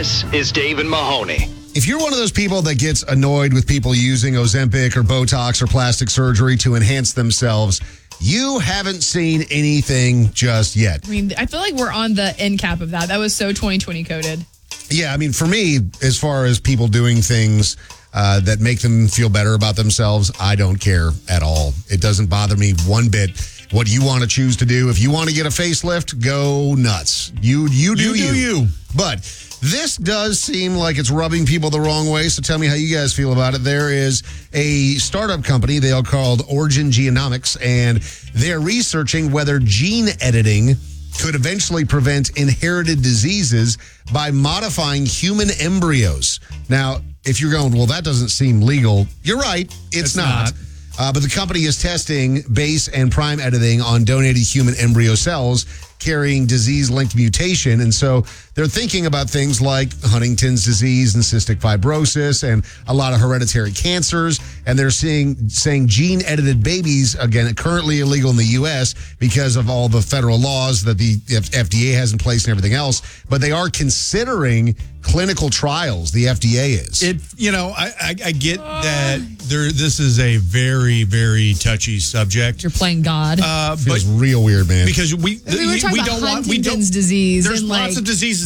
This is Dave and Mahoney. If you're one of those people that gets annoyed with people using Ozempic or Botox or plastic surgery to enhance themselves, you haven't seen anything just yet. I mean, I feel like we're on the end cap of that. That was so 2020 coded. Yeah, I mean, for me, as far as people doing things that make them feel better about themselves, I don't care at all. It doesn't bother me one bit. What you want to choose to do. If you want to get a facelift, go nuts. You do you. But this does seem like it's rubbing people the wrong way, so tell me how you guys feel about it. There is a startup company, they are called Origin Genomics, and they're researching whether gene editing could eventually prevent inherited diseases by modifying human embryos. Now, if you're going, well, that doesn't seem legal, you're right, it's not. But the company is testing base and prime editing on donated human embryo cells carrying disease-linked mutation. And so they're thinking about things like Huntington's disease and cystic fibrosis and a lot of hereditary cancers. And they're saying gene-edited babies, again, currently illegal in the U.S. because of all the federal laws that the FDA has in place and everything else. But they are considering clinical trials, the FDA is. I get that this is a very, very touchy subject. You're playing God. Feels real weird, man. Because we were talking about Huntington's disease. There's and lots of diseases